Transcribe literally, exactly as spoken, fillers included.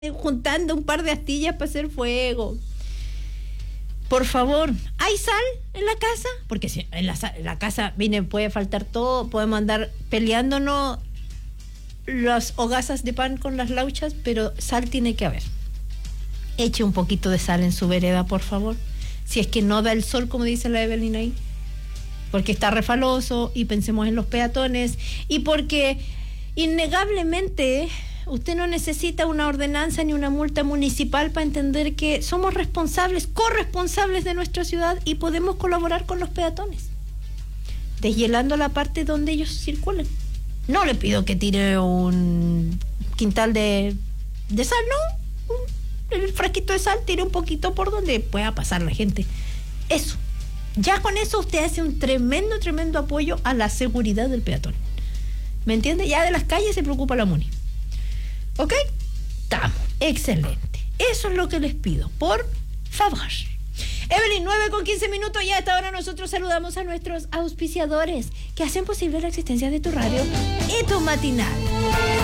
juntando un par de astillas para hacer fuego. Por favor, ¿hay sal en la casa? Porque si en la, en la casa viene, puede faltar todo, podemos andar peleándonos las hogazas de pan con las lauchas, pero sal tiene que haber. Eche un poquito de sal en su vereda, por favor. Si es que no da el sol, como dice la Evelyn ahí, porque está refaloso, y pensemos en los peatones, y porque innegablemente usted no necesita una ordenanza ni una multa municipal para entender que somos responsables, corresponsables de nuestra ciudad y podemos colaborar con los peatones, deshielando la parte donde ellos circulan. No le pido que tire un quintal de, de sal, no, un, el frasquito de sal, tire un poquito por donde pueda pasar la gente. Eso, ya con eso usted hace un tremendo, tremendo apoyo a la seguridad del peatón. ¿Me entiende? Ya de las calles se preocupa la MUNI. ¿Ok? Estamos. Excelente. Eso es lo que les pido. Por favor. Evelyn, nueve con quince minutos. Ya a esta hora nosotros saludamos a nuestros auspiciadores que hacen posible la existencia de tu radio y tu matinal.